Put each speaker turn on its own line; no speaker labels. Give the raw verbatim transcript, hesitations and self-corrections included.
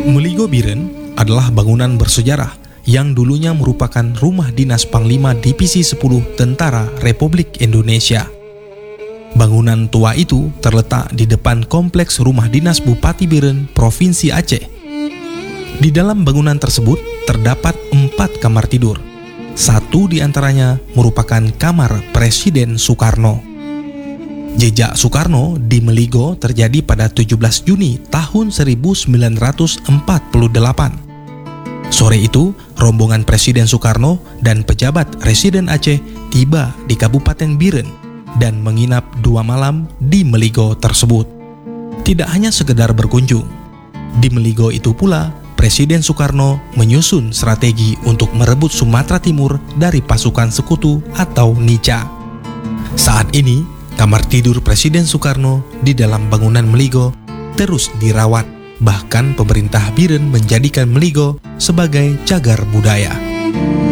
Meligo Biren adalah bangunan bersejarah yang dulunya merupakan rumah dinas Panglima Divisi sepuluh Tentara Republik Indonesia. Bangunan tua itu terletak di depan kompleks rumah dinas Bupati Biren, Provinsi Aceh. Di dalam bangunan tersebut terdapat empat kamar tidur. Satu di antaranya merupakan kamar Presiden Soekarno. Jejak Soekarno di Meligo terjadi pada tujuh belas Juni tahun seribu sembilan ratus empat puluh delapan. Sore itu, rombongan Presiden Soekarno dan pejabat Residen Aceh tiba di Kabupaten Biren dan menginap dua malam di Meligo tersebut. Tidak hanya sekedar berkunjung, di Meligo itu pula Presiden Soekarno menyusun strategi untuk merebut Sumatera Timur dari pasukan sekutu atau N I C A. Saat ini, kamar tidur Presiden Soekarno di dalam bangunan Meligo terus dirawat. Bahkan pemerintah Biren menjadikan Meligo sebagai cagar budaya.